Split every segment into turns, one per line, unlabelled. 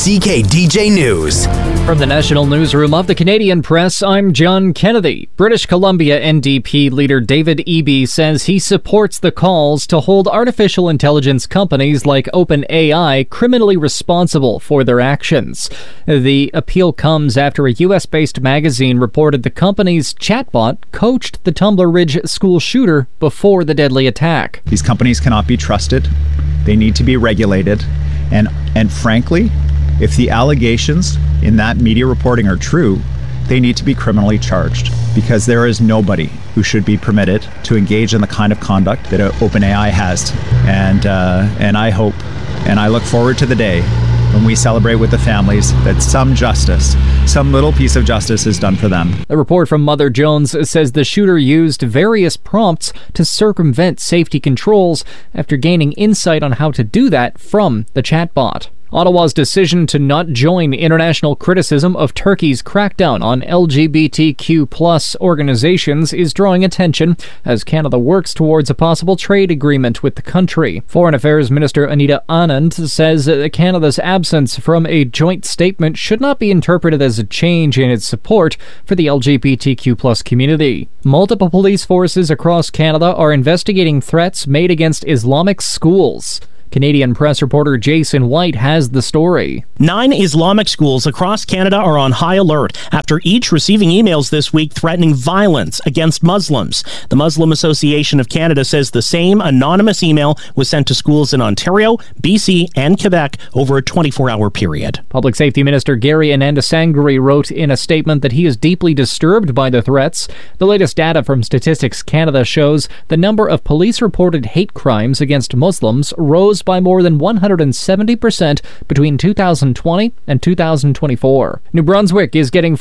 CKDJ News.
From the National Newsroom of the Canadian Press, I'm John Kennedy. British Columbia NDP leader David Eby says he supports the calls to hold artificial intelligence companies like OpenAI criminally responsible for their actions. The appeal comes after a U.S.-based magazine reported the company's chatbot coached the Tumbler Ridge school shooter before the deadly attack.
These companies cannot be trusted. They need to be regulated. And frankly, if the allegations in that media reporting are true, they need to be criminally charged, because there is nobody who should be permitted to engage in the kind of conduct that OpenAI has. And I hope and I look forward to the day when we celebrate with the families that some justice, some little piece of justice is done for them.
A report from Mother Jones says the shooter used various prompts to circumvent safety controls after gaining insight on how to do that from the chatbot. Ottawa's decision to not join international criticism of Turkey's crackdown on LGBTQ+ organizations is drawing attention as Canada works towards a possible trade agreement with the country. Foreign Affairs Minister Anita Anand says Canada's absence from a joint statement should not be interpreted as a change in its support for the LGBTQ+ community. Multiple police forces across Canada are investigating threats made against Islamic schools. Canadian Press reporter Jason White has the story.
9 Islamic schools across Canada are on high alert after each receiving emails this week threatening violence against Muslims. The Muslim Association of Canada says the same anonymous email was sent to schools in Ontario, BC, and Quebec over a 24-hour period.
Public Safety Minister Gary Anandasangri wrote in a statement that he is deeply disturbed by the threats. The latest data from Statistics Canada shows the number of police-reported hate crimes against Muslims rose by more than 170% between 2020 and 2024. New Brunswick is getting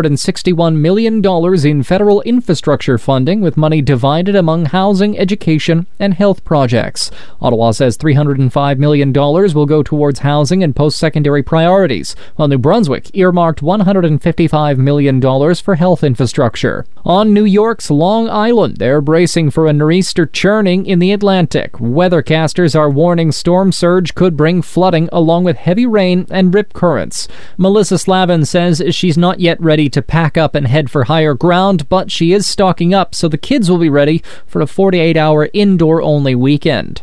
$461 million in federal infrastructure funding, with money divided among housing, education, and health projects. Ottawa says $305 million will go towards housing and post-secondary priorities, while New Brunswick earmarked $155 million for health infrastructure. On New York's Long Island, they're bracing for a nor'easter churning in the Atlantic. Weathercasters are warning storm surge could bring flooding along with heavy rain and rip currents. Melissa Slavin says she's not yet ready to pack up and head for higher ground, but she is stocking up so the kids will be ready for a 48-hour indoor-only weekend.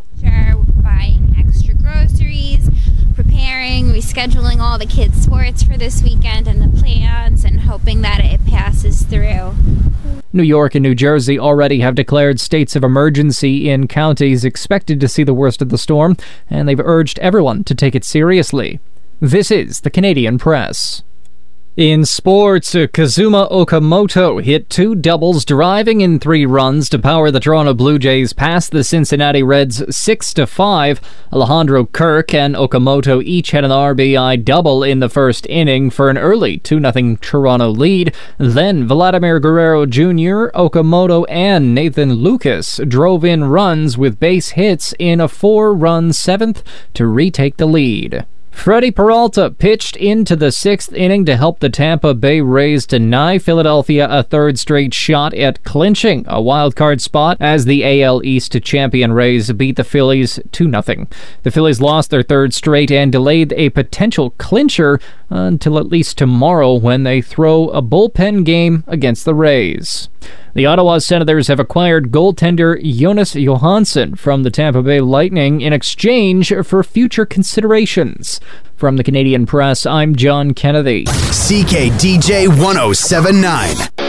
Buying extra groceries, preparing, rescheduling all the kids' sports for this weekend and the plans, and hoping that it passes through.
New York and New Jersey already have declared states of emergency in counties expected to see the worst of the storm, and they've urged everyone to take it seriously. This is the Canadian Press. In sports, Kazuma Okamoto hit 2 doubles, driving in 3 runs to power the Toronto Blue Jays past the Cincinnati Reds 6-5. Alejandro Kirk and Okamoto each had an RBI double in the first inning for an early 2-0 Toronto lead. Then Vladimir Guerrero Jr., Okamoto, and Nathan Lucas drove in runs with base hits in a 4-run 7th to retake the lead. Freddie Peralta pitched into the 6th inning to help the Tampa Bay Rays deny Philadelphia a 3rd straight shot at clinching a wild-card spot as the AL East champion Rays beat the Phillies 2-0. The Phillies lost their 3rd straight and delayed a potential clincher until at least tomorrow when they throw a bullpen game against the Rays. The Ottawa Senators have acquired goaltender Jonas Johansson from the Tampa Bay Lightning in exchange for future considerations. From the Canadian Press, I'm John Kennedy.
CKDJ 1079.